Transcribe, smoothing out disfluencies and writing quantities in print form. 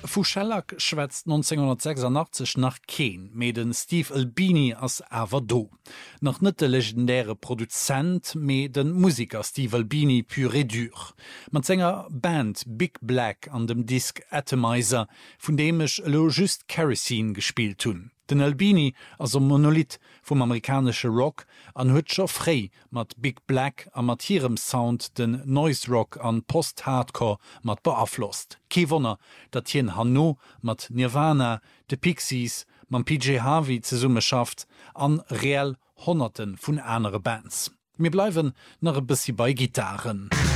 Fuschellack schwätzt 1986 nach Keen, me den Steve Albini as awer do. Nach net de legendäre Produzent me den Musiker Steve Albini pur et dur. Man Sänger Band Big Black an dem Disk Atomizer, vun demech lo just Kerosene gespielt hunn. Den Albini as Monolith vum amerikanische Rock an huetscher frei mat Big Black a mat hirem Sound den Noise Rock an Post-Hardcore mat beaflosst. Kewonner, dat hien Hanno mat Nirvana, de Pixies, man PJ Harvey ze Summe schafft, an réel Honnerten vun enere Bands. Mir bleiwen nach e bissi bei Gitarren.